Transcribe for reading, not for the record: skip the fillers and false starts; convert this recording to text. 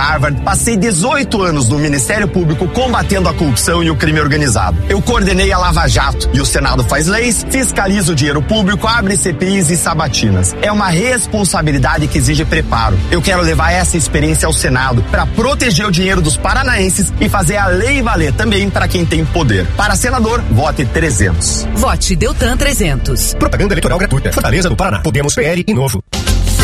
Harvard, passei 18 anos no Ministério Público combatendo a corrupção e o crime organizado. Eu coordenei a Lava Jato e o Senado faz leis, fiscaliza o dinheiro público, abre CPIs e sabatinas. É uma responsabilidade que exige preparo. Eu quero levar essa experiência ao Senado para proteger o dinheiro dos paranaenses e fazer a lei valer também para quem tem poder. Para senador, vote 300. Vote Deltan 300. Propaganda eleitoral gratuita. Fortaleza do Paraná. Podemos, PL e Novo.